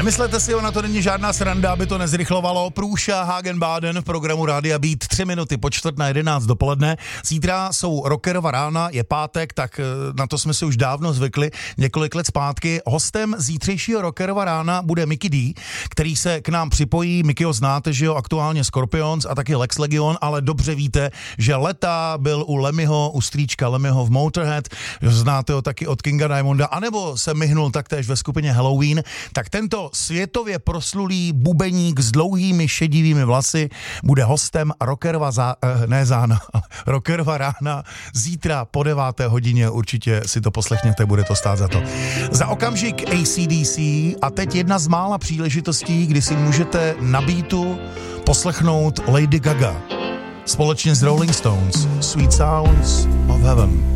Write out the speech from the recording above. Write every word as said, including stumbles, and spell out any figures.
Nemyslete si, ona to není žádná sranda, aby to nezrychlovalo. Průša Hagen-Baden v programu Rádia Beat tři minuty po čtvrt na jedenáct dopoledne. Zítra jsou rockerova rána, je pátek, tak na to jsme si už dávno zvykli, několik let zpátky. Hostem zítřejšího rockerova rána bude Mickey D, který se k nám připojí. Mickeyho znáte, že jo, aktuálně Scorpions a taky Lex Legion, ale dobře víte, že leta byl u Lemmyho, u strýčka Lemmyho v Motorhead, znáte ho taky od Kinga Diamonda, anebo se myhnul taktéž ve skupině Halloween, tak tento světově proslulý bubeník s dlouhými šedivými vlasy bude hostem rockerova zá, ne zána, rockerova rána zítra po deváté hodině, určitě si to poslechněte, bude to stát za to. Za okamžik A C D C a teď jedna z mála příležitostí, kdy si můžete na beatu poslechnout Lady Gaga společně s Rolling Stones, Sweet Sounds of Heaven.